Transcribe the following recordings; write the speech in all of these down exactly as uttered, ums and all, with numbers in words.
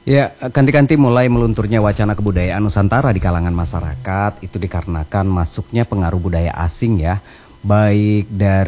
Ya, ganti-ganti mulai melunturnya wacana kebudayaan Nusantara di kalangan masyarakat itu dikarenakan masuknya pengaruh budaya asing ya, baik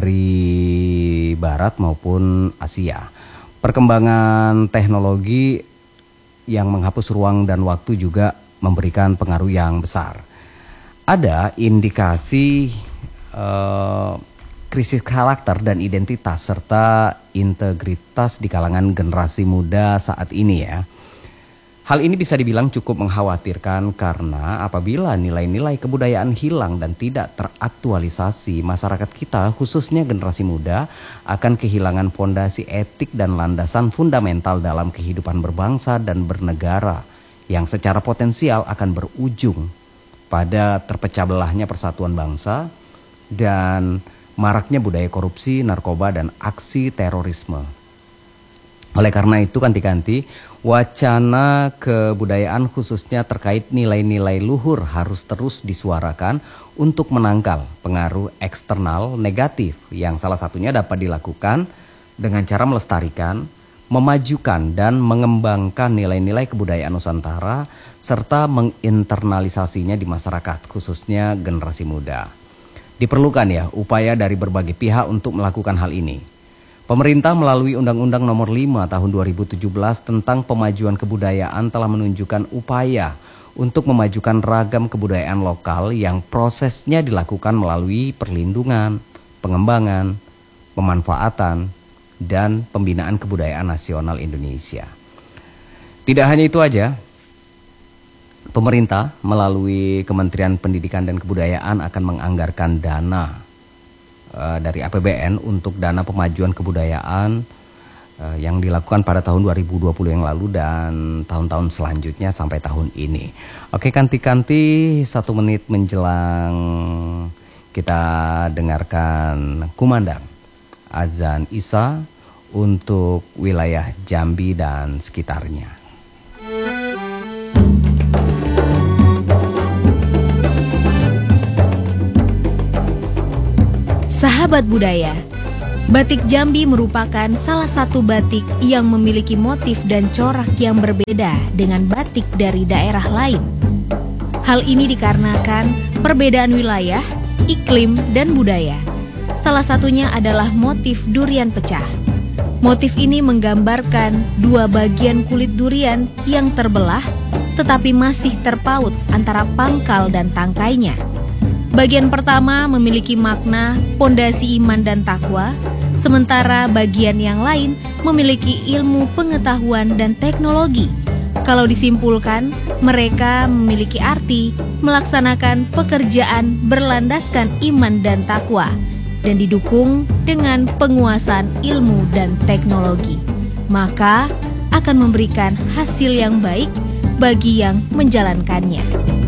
dari Barat maupun Asia. Perkembangan teknologi yang menghapus ruang dan waktu juga memberikan pengaruh yang besar. Ada indikasi eh, krisis karakter dan identitas serta integritas di kalangan generasi muda saat ini ya. Hal ini bisa dibilang cukup mengkhawatirkan karena apabila nilai-nilai kebudayaan hilang dan tidak teraktualisasi, masyarakat kita khususnya generasi muda akan kehilangan fondasi etik dan landasan fundamental dalam kehidupan berbangsa dan bernegara yang secara potensial akan berujung pada terpecah belahnya persatuan bangsa dan maraknya budaya korupsi, narkoba, dan aksi terorisme. Oleh karena itu ganti-ganti wacana kebudayaan khususnya terkait nilai-nilai luhur harus terus disuarakan untuk menangkal pengaruh eksternal negatif yang salah satunya dapat dilakukan dengan cara melestarikan, memajukan dan mengembangkan nilai-nilai kebudayaan Nusantara serta menginternalisasinya di masyarakat khususnya generasi muda. Diperlukan ya upaya dari berbagai pihak untuk melakukan hal ini. Pemerintah melalui Undang-Undang Nomor lima Tahun dua ribu tujuh belas tentang pemajuan kebudayaan telah menunjukkan upaya untuk memajukan ragam kebudayaan lokal yang prosesnya dilakukan melalui perlindungan, pengembangan, pemanfaatan, dan pembinaan kebudayaan nasional Indonesia. Tidak hanya itu aja, pemerintah melalui Kementerian Pendidikan dan Kebudayaan akan menganggarkan dana dari A P B N untuk dana pemajuan kebudayaan uh, yang dilakukan pada tahun dua ribu dua puluh yang lalu dan tahun-tahun selanjutnya sampai tahun ini. Oke, kanti-kanti satu menit menjelang kita dengarkan kumandang azan Isya untuk wilayah Jambi dan sekitarnya. Sahabat budaya, batik Jambi merupakan salah satu batik yang memiliki motif dan corak yang berbeda dengan batik dari daerah lain. Hal ini dikarenakan perbedaan wilayah, iklim, dan budaya. Salah satunya adalah motif durian pecah. Motif ini menggambarkan dua bagian kulit durian yang terbelah tetapi masih terpaut antara pangkal dan tangkainya. Bagian pertama memiliki makna pondasi iman dan takwa, sementara bagian yang lain memiliki ilmu pengetahuan dan teknologi. Kalau disimpulkan, mereka memiliki arti melaksanakan pekerjaan berlandaskan iman dan takwa dan didukung dengan penguasaan ilmu dan teknologi. Maka akan memberikan hasil yang baik bagi yang menjalankannya.